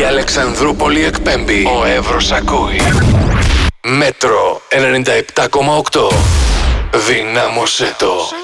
Η Αλεξανδρούπολη εκπέμπει. Ο Εύρος ακούει. Μέτρο 97,8. Δυνάμωσέ το.